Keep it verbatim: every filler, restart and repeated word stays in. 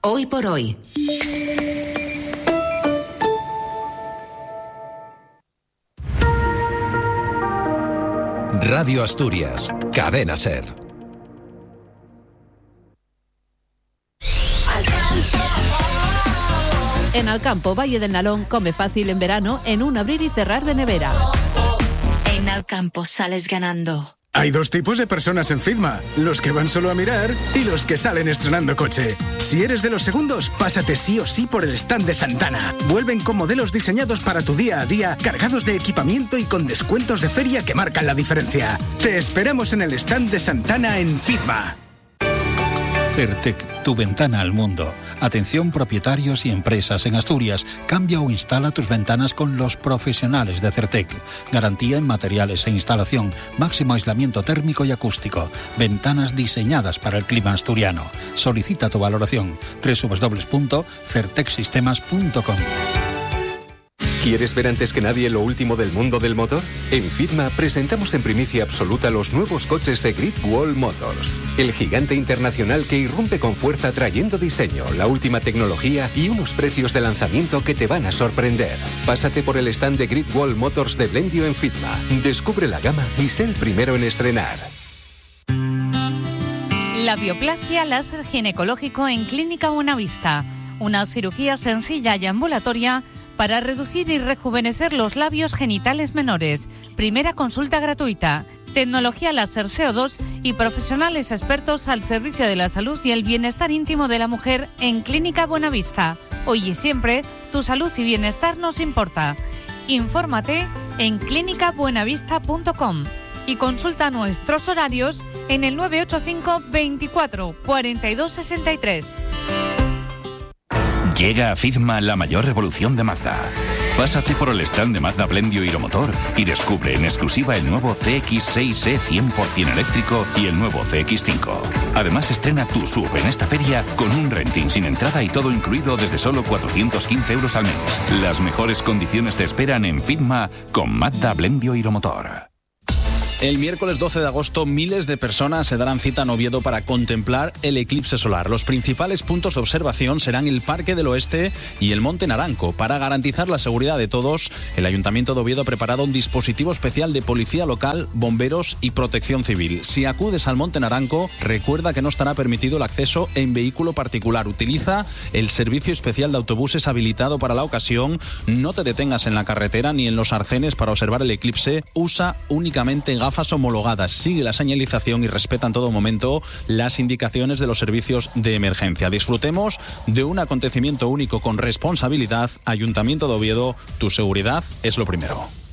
Hoy por hoy. Radio Asturias, Cadena SER. En Alcampo, Valle del Nalón, come fácil en verano en un abrir y cerrar de nevera. En Alcampo sales ganando. Hay dos tipos de personas en Fitma, los que van solo a mirar y los que salen estrenando coche. Si eres de los segundos, pásate sí o sí por el stand de Santana. Vuelven con modelos diseñados para tu día a día, cargados de equipamiento y con descuentos de feria que marcan la diferencia. Te esperamos en el stand de Santana en Fitma. Certec, tu ventana al mundo. Atención propietarios y empresas en Asturias. Cambia o instala tus ventanas con los profesionales de Certec. Garantía en materiales e instalación. Máximo aislamiento térmico y acústico. Ventanas diseñadas para el clima asturiano. Solicita tu valoración. doble u doble u doble u punto certec sistemas punto com. ¿Quieres ver antes que nadie lo último del mundo del motor? En Fitma presentamos en primicia absoluta los nuevos coches de Great Wall Motors, el gigante internacional que irrumpe con fuerza trayendo diseño, la última tecnología y unos precios de lanzamiento que te van a sorprender. Pásate por el stand de Great Wall Motors de Blendio en Fitma. Descubre la gama y sé el primero en estrenar. La bioplastia láser ginecológico en Clínica Buenavista. Una cirugía sencilla y ambulatoria para reducir y rejuvenecer los labios genitales menores. Primera consulta gratuita. Tecnología láser C O dos y profesionales expertos al servicio de la salud y el bienestar íntimo de la mujer en Clínica Buenavista. Hoy y siempre, tu salud y bienestar nos importa. Infórmate en clínica buenavista punto com y consulta nuestros horarios en el nueve ocho cinco veinticuatro cuarenta y dos sesenta y tres. Llega a Fitma la mayor revolución de Mazda. Pásate por el stand de Mazda Blendio Hiromotor y descubre en exclusiva el nuevo C X seis E cien por ciento eléctrico y el nuevo C X cinco. Además estrena tu S U V en esta feria con un renting sin entrada y todo incluido desde solo cuatrocientos quince euros al mes. Las mejores condiciones te esperan en Fitma con Mazda Blendio Hiromotor. El miércoles doce de agosto, miles de personas se darán cita en Oviedo para contemplar el eclipse solar. Los principales puntos de observación serán el Parque del Oeste y el Monte Naranco. Para garantizar la seguridad de todos, el Ayuntamiento de Oviedo ha preparado un dispositivo especial de policía local, bomberos y protección civil. Si acudes al Monte Naranco, recuerda que no estará permitido el acceso en vehículo particular. Utiliza el servicio especial de autobuses habilitado para la ocasión. No te detengas en la carretera ni en los arcenes para observar el eclipse. Usa únicamente gafas gafas homologadas, sigue la señalización y respeta en todo momento las indicaciones de los servicios de emergencia. Disfrutemos de un acontecimiento único con responsabilidad. Ayuntamiento de Oviedo, tu seguridad es lo primero.